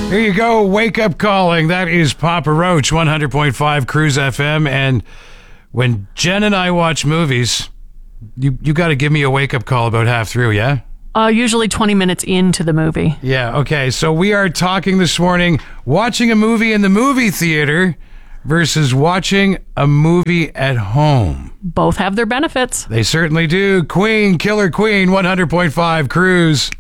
Here you go, wake up calling. That is Papa Roach, 100.5 Cruise FM. And when Jen and I watch movies, you got to give me a wake up call about half through, yeah? Usually 20 minutes into the movie. Yeah, okay. So we are talking this morning, watching a movie in the movie theater versus watching a movie at home. Both have their benefits. They certainly do. Queen, Killer Queen, 100.5 Cruise.